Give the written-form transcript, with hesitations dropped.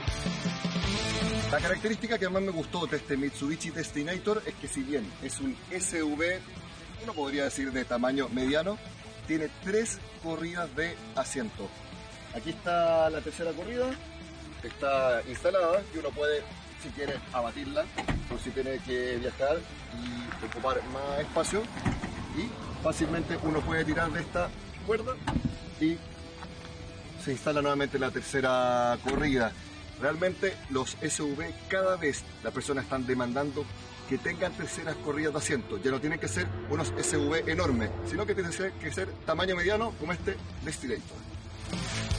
La característica que más me gustó de este Mitsubishi Destinator es que si bien es un SUV, uno podría decir de tamaño mediano, tiene 3 corridas de asiento. Aquí está la tercera corrida, está instalada y uno puede, si quiere, abatirla por si tiene que viajar y ocupar más espacio, y fácilmente uno puede tirar de esta cuerda y se instala nuevamente la tercera corrida. Realmente los SUV, cada vez las personas están demandando que tengan terceras corridas de asiento. Ya no tienen que ser unos SUV enormes, sino que tienen que ser tamaño mediano como este Destinator.